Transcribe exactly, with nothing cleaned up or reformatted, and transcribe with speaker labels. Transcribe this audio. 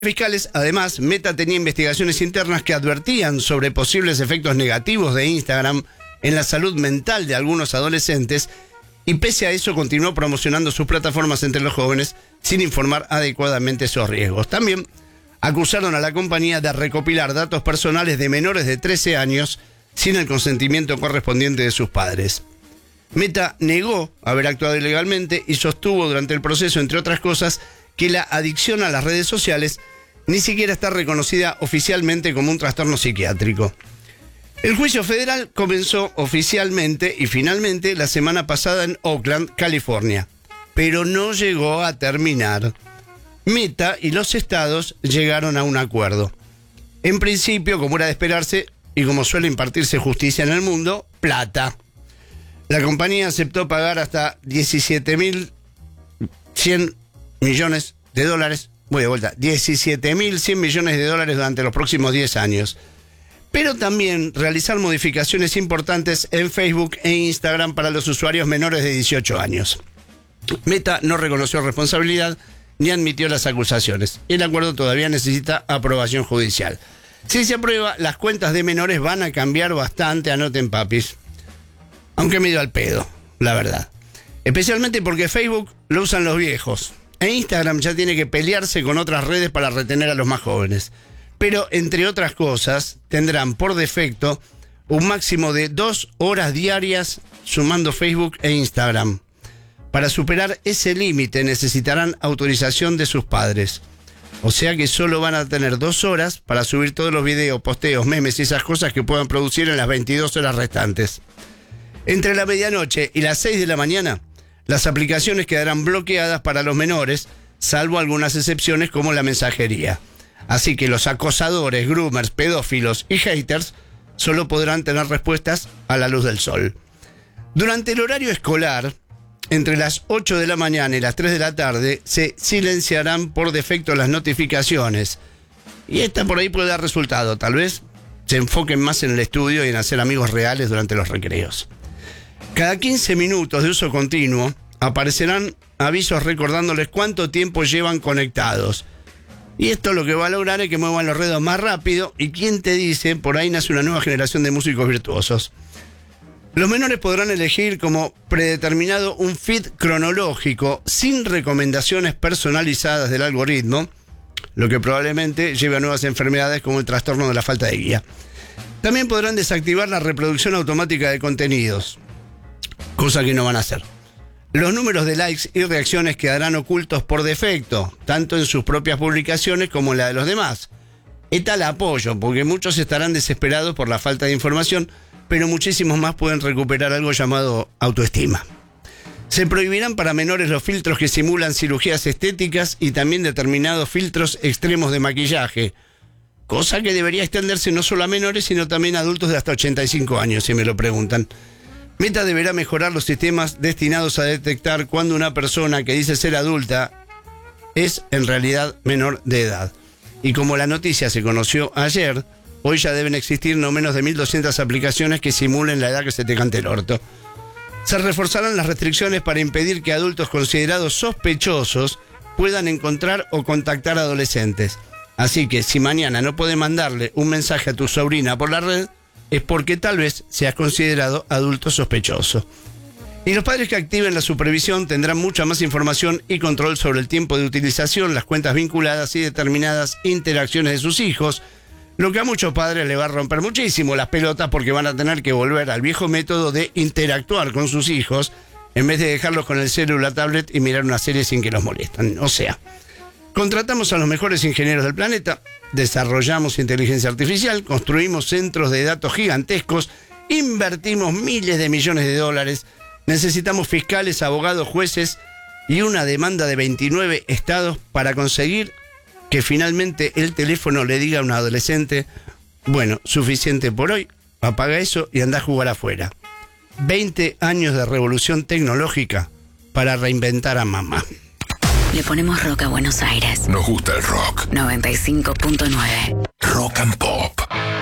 Speaker 1: Fiscales, además, Meta tenía investigaciones internas que advertían sobre posibles efectos negativos de Instagram en la salud mental de algunos adolescentes y pese a eso continuó promocionando sus plataformas entre los jóvenes sin informar adecuadamente esos riesgos. También acusaron a la compañía de recopilar datos personales de menores de trece años sin el consentimiento correspondiente de sus padres. Meta negó haber actuado ilegalmente y sostuvo durante el proceso, entre otras cosas, que la adicción a las redes sociales ni siquiera está reconocida oficialmente como un trastorno psiquiátrico. El juicio federal comenzó oficialmente y finalmente la semana pasada en Oakland, California, pero no llegó a terminar. Meta y los estados llegaron a un acuerdo. En principio, como era de esperarse y como suele impartirse justicia en el mundo, plata. La compañía aceptó pagar hasta diecisiete mil cien millones de dólares, voy de vuelta, diecisiete mil cien millones de dólares durante los próximos diez años. Pero también realizar modificaciones importantes en Facebook e Instagram para los usuarios menores de dieciocho años. Meta no reconoció responsabilidad ni admitió las acusaciones. El acuerdo todavía necesita aprobación judicial. Si se aprueba, las cuentas de menores van a cambiar bastante, anoten papis. Aunque medio al pedo, la verdad. Especialmente porque Facebook lo usan los viejos. E Instagram ya tiene que pelearse con otras redes para retener a los más jóvenes. Pero, entre otras cosas, tendrán por defecto un máximo de dos horas diarias sumando Facebook e Instagram. Para superar ese límite necesitarán autorización de sus padres. O sea que solo van a tener dos horas para subir todos los videos, posteos, memes y esas cosas que puedan producir en las veintidós horas restantes. Entre la medianoche y las seis de la mañana, las aplicaciones quedarán bloqueadas para los menores, salvo algunas excepciones como la mensajería. Así que los acosadores, groomers, pedófilos y haters solo podrán tener respuestas a la luz del sol. Durante el horario escolar, entre las ocho de la mañana y las tres de la tarde, se silenciarán por defecto las notificaciones. Y esta por ahí puede dar resultado. Tal vez se enfoquen más en el estudio y en hacer amigos reales durante los recreos. Cada quince minutos de uso continuo aparecerán avisos recordándoles cuánto tiempo llevan conectados. Y esto lo que va a lograr es que muevan los dedos más rápido y quién te dice, por ahí nace una nueva generación de músicos virtuosos. Los menores podrán elegir como predeterminado un feed cronológico sin recomendaciones personalizadas del algoritmo, lo que probablemente lleve a nuevas enfermedades como el trastorno de la falta de guía. También podrán desactivar la reproducción automática de contenidos, cosa que no van a hacer. Los números de likes y reacciones quedarán ocultos por defecto, tanto en sus propias publicaciones como en la de los demás. Es tal apoyo, porque muchos estarán desesperados por la falta de información, pero muchísimos más pueden recuperar algo llamado autoestima. Se prohibirán para menores los filtros que simulan cirugías estéticas y también determinados filtros extremos de maquillaje, cosa que debería extenderse no solo a menores, sino también a adultos de hasta ochenta y cinco años, si me lo preguntan. Meta deberá mejorar los sistemas destinados a detectar cuando una persona que dice ser adulta es en realidad menor de edad. Y como la noticia se conoció ayer, hoy ya deben existir no menos de mil doscientas aplicaciones que simulen la edad que se te cante el orto. Se reforzarán las restricciones para impedir que adultos considerados sospechosos puedan encontrar o contactar a adolescentes. Así que si mañana no puedes mandarle un mensaje a tu sobrina por la red, es porque tal vez seas considerado adulto sospechoso. Y los padres que activen la supervisión tendrán mucha más información y control sobre el tiempo de utilización, las cuentas vinculadas y determinadas interacciones de sus hijos, lo que a muchos padres le va a romper muchísimo las pelotas porque van a tener que volver al viejo método de interactuar con sus hijos en vez de dejarlos con el celular, la tablet y mirar una serie sin que los molestan. O sea, contratamos a los mejores ingenieros del planeta, desarrollamos inteligencia artificial, construimos centros de datos gigantescos, invertimos miles de millones de dólares, necesitamos fiscales, abogados, jueces y una demanda de veintinueve estados para conseguir que finalmente el teléfono le diga a un adolescente, bueno, suficiente por hoy, apaga eso y anda a jugar afuera. veinte años de revolución tecnológica para reinventar a mamá.
Speaker 2: Le ponemos rock a Buenos Aires.
Speaker 3: Nos gusta el rock.
Speaker 2: noventa y cinco punto nueve.
Speaker 3: Rock and Pop.